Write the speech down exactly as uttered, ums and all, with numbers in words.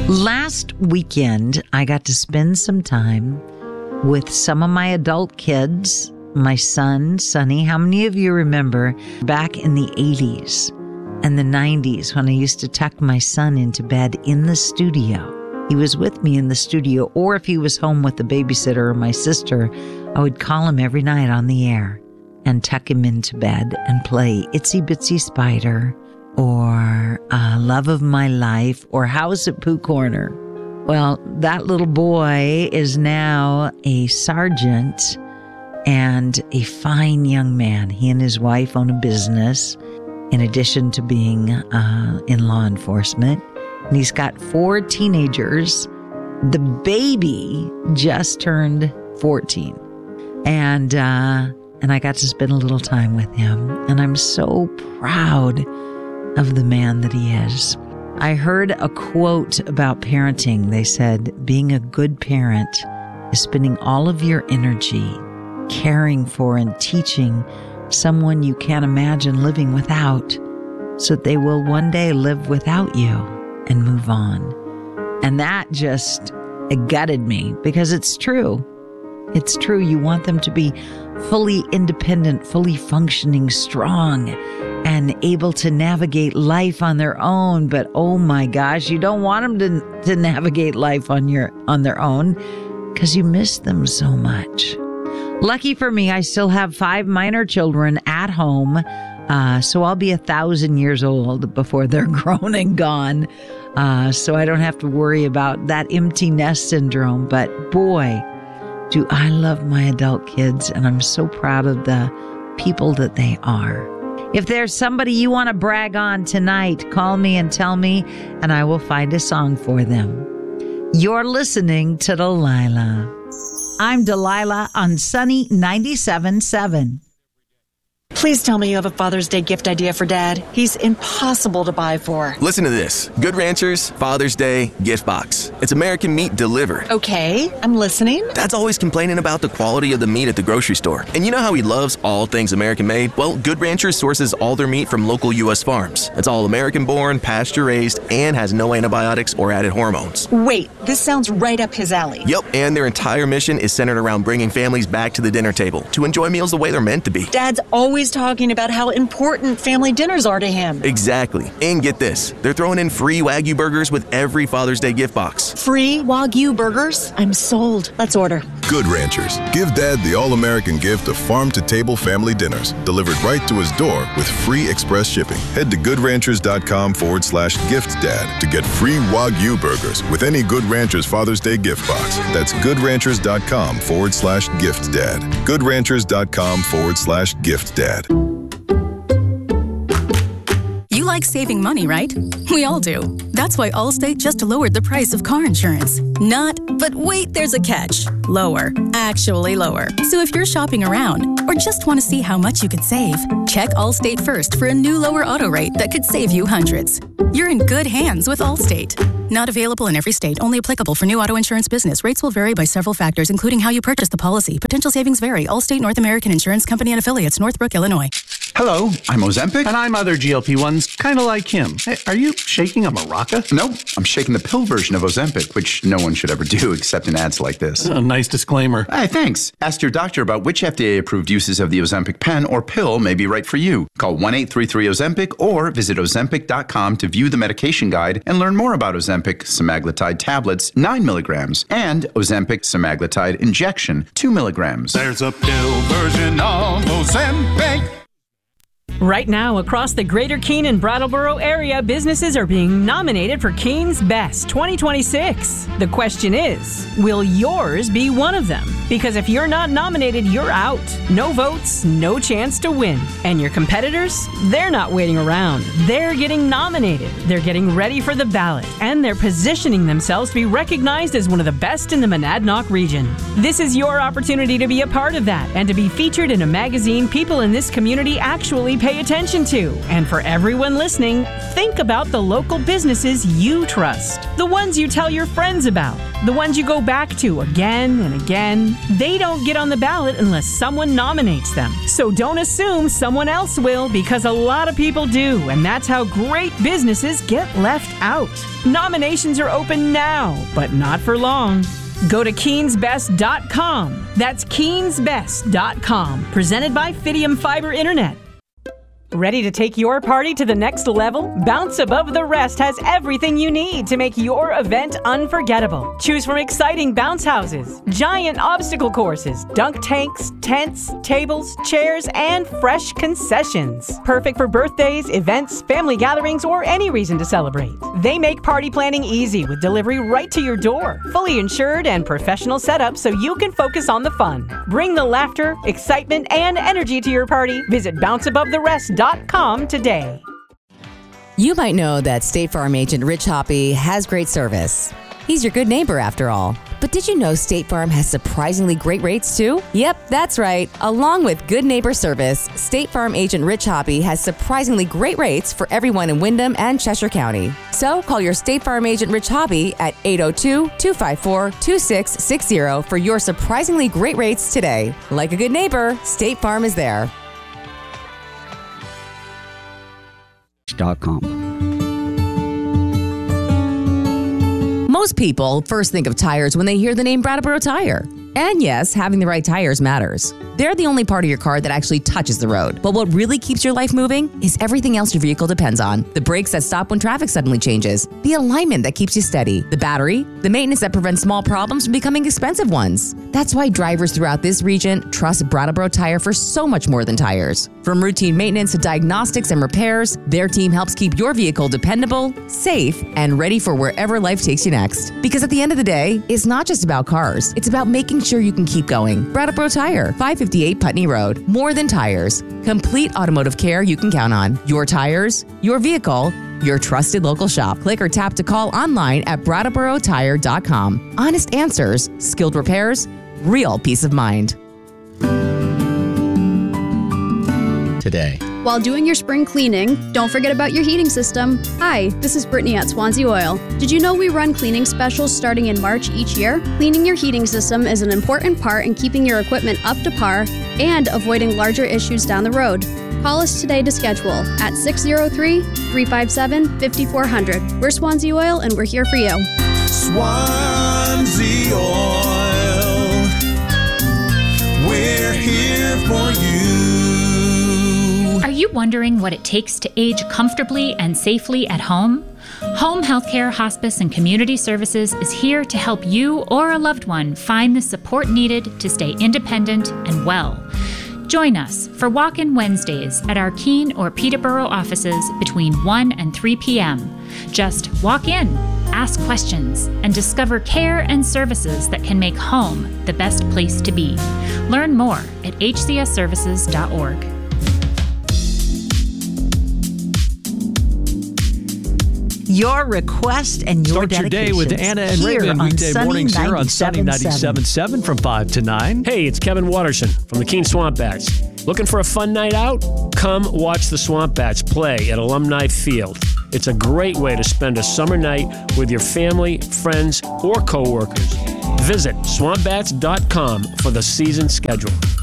Last weekend, I got to spend some time with some of my adult kids, my son, Sonny. How many of you remember back in the eighties and the nineties when I used to tuck my son into bed in the studio? He was with me in the studio, or if he was home with the babysitter or my sister, I would call him every night on the air and tuck him into bed and play Itsy Bitsy Spider or uh, Love of My Life or House at Pooh Corner. Well, that little boy is now a sergeant and a fine young man. He and his wife own a business in addition to being uh, in law enforcement. And he's got four teenagers. The baby just turned fourteen. And, uh, and I got to spend a little time with him. And I'm so proud of the man that he is. I heard a quote about parenting. They said, being a good parent is spending all of your energy caring for and teaching someone you can't imagine living without, so that they will one day live without you and move on. And that just, it gutted me, because it's true. It's true. You want them to be fully independent, fully functioning, strong, and able to navigate life on their own. But oh my gosh, you don't want them to, to navigate life on your on their own, because you miss them so much. Lucky for me, I still have five minor children at home, uh, so I'll be a thousand years old before they're grown and gone. Uh, so I don't have to worry about that empty nest syndrome. But boy, do I love my adult kids, and I'm so proud of the people that they are. If there's somebody you want to brag on tonight, call me and tell me, and I will find a song for them. You're listening to Delilah. I'm Delilah on Sunny ninety-seven point seven. Please tell me you have a Father's Day gift idea for Dad. He's impossible to buy for. Listen to this. Good Ranchers Father's Day gift box. It's American meat delivered. Okay, I'm listening. Dad's always complaining about the quality of the meat at the grocery store. And you know how he loves all things American made? Well, Good Ranchers sources all their meat from local U S farms. It's all American born, pasture raised, and has no antibiotics or added hormones. Wait, this sounds right up his alley. Yep, and their entire mission is centered around bringing families back to the dinner table to enjoy meals the way they're meant to be. Dad's always talking about how important family dinners are to him. Exactly. And get this, they're throwing in free Wagyu burgers with every Father's Day gift box. Free Wagyu burgers? I'm sold. Let's order. Good Ranchers. Give Dad the all-American gift of farm-to-table family dinners delivered right to his door with free express shipping. Head to goodranchers.com forward slash gift dad to get free Wagyu burgers with any Good Ranchers Father's Day gift box. That's goodranchers.com forward slash gift dad. goodranchers.com forward slash gift dad. You like saving money, right? We all do. That's why Allstate just lowered the price of car insurance. Not, but wait, there's a catch. Lower. Actually lower. So if you're shopping around or just want to see how much you could save, check Allstate first for a new lower auto rate that could save you hundreds. You're in good hands with Allstate. Not available in every state. Only applicable for new auto insurance business. Rates will vary by several factors, including how you purchase the policy. Potential savings vary. Allstate North American Insurance Company and Affiliates, Northbrook, Illinois. Hello, I'm Ozempic. And I'm other G L P ones, kind of like him. Hey, are you shaking a maraca? No, I'm shaking the pill version of Ozempic, which no one should ever do except in ads like this. A nice disclaimer. Hey, thanks. Ask your doctor about which F D A-approved uses of the Ozempic pen or pill may be right for you. Call one eight three three Ozempic or visit ozempic dot com to view the medication guide and learn more about Ozempic semaglutide tablets, nine milligrams, and Ozempic semaglutide injection, two milligrams. There's a pill version of Ozempic. Right now, across the greater Keene and Brattleboro area, businesses are being nominated for Keene's Best twenty twenty-six. The question is, will yours be one of them? Because if you're not nominated, you're out. No votes, no chance to win. And your competitors? They're not waiting around. They're getting nominated. They're getting ready for the ballot. And they're positioning themselves to be recognized as one of the best in the Monadnock region. This is your opportunity to be a part of that and to be featured in a magazine people in this community actually pay pay attention to. And for everyone listening, think about the local businesses you trust. The ones you tell your friends about. The ones you go back to again and again. They don't get on the ballot unless someone nominates them. So don't assume someone else will, because a lot of people do, and that's how great businesses get left out. Nominations are open now, but not for long. Go to Keens Best dot com. That's Keens Best dot com. Presented by Fidium Fiber Internet. Ready to take your party to the next level? Bounce Above the Rest has everything you need to make your event unforgettable. Choose from exciting bounce houses, giant obstacle courses, dunk tanks, tents, tables, chairs, and fresh concessions. Perfect for birthdays, events, family gatherings, or any reason to celebrate. They make party planning easy with delivery right to your door. Fully insured and professional setup so you can focus on the fun. Bring the laughter, excitement, and energy to your party. Visit bounce above the rest dot com today. You might know that State Farm agent Rich Hoppy has great service. He's your good neighbor after all. But did you know State Farm has surprisingly great rates too? Yep, that's right. Along with good neighbor service, State Farm agent Rich Hoppy has surprisingly great rates for everyone in Windham and Cheshire County. So call your State Farm agent Rich Hoppy at eight oh two, two five four, two six six zero for your surprisingly great rates today. Like a good neighbor, State Farm is there. Dot com. Most people first think of tires when they hear the name Brattleboro Tire. And yes, having the right tires matters. They're the only part of your car that actually touches the road. But what really keeps your life moving is everything else your vehicle depends on. The brakes that stop when traffic suddenly changes, the alignment that keeps you steady, the battery, the maintenance that prevents small problems from becoming expensive ones. That's why drivers throughout this region trust Brattleboro Tire for so much more than tires. From routine maintenance to diagnostics and repairs, their team helps keep your vehicle dependable, safe, and ready for wherever life takes you next. Because at the end of the day, it's not just about cars. It's about making sure you can keep going. Brattleboro Tire, five fifty-eight Putney Road. More than tires. Complete automotive care you can count on. Your tires, your vehicle, your trusted local shop. Click or tap to call online at brattleboro tire dot com. Honest answers, skilled repairs, real peace of mind. Today. While doing your spring cleaning, don't forget about your heating system. Hi, this is Brittany at Swansea Oil. Did you know we run cleaning specials starting in March each year? Cleaning your heating system is an important part in keeping your equipment up to par and avoiding larger issues down the road. Call us today to schedule at six oh three, three five seven, five four zero zero. We're Swansea Oil and we're here for you. Swansea Oil, we're here for you. Are you wondering what it takes to age comfortably and safely at home? Home Healthcare, Hospice, and Community Services is here to help you or a loved one find the support needed to stay independent and well. Join us for Walk-In Wednesdays at our Keene or Peterborough offices between one and three p.m. Just walk in, ask questions, and discover care and services that can make home the best place to be. Learn more at h c s services dot org. Your request and your Start your day with Anna and Raymond weekday mornings here on Sunny ninety-seven point seven from five to nine. Hey, it's Kevin Watterson from the Keene Swamp Bats. Looking for a fun night out? Come watch the Swamp Bats play at Alumni Field. It's a great way to spend a summer night with your family, friends, or coworkers. Visit swamp bats dot com for the season schedule.